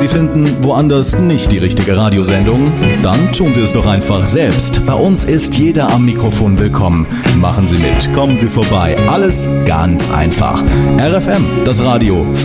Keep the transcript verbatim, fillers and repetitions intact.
Sie finden woanders nicht die richtige Radiosendung? Dann tun Sie es doch einfach selbst. Bei uns ist jeder am Mikrofon willkommen. Machen Sie mit, kommen Sie vorbei. Alles ganz einfach. R F M, das Radio